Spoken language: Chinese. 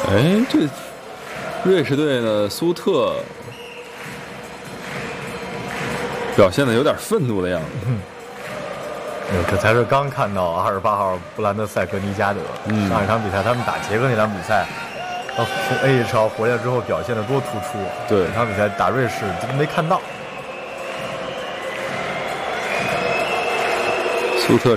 哎，这瑞士队呢，苏特表现的有点愤怒的样子。 这才是刚看到28号布兰德塞格尼加德。上一场比赛他们打捷克那场比赛，从 AHL 回来之后表现的多突出。 对， 这场比赛打瑞士都没看到。 苏特